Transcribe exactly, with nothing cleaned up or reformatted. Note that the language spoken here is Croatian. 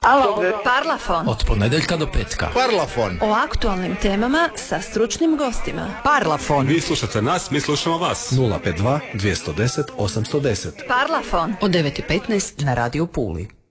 Alo, Parlafon. Od ponedjeljka do petka. Parlafon. O aktualnim temama sa stručnim gostima. Parlafon. Vi slušate nas, mi slušamo vas. nula pet dva, dvjesto deset, osamsto deset. Parlafon. Od devet i petnaest na Radio Puli.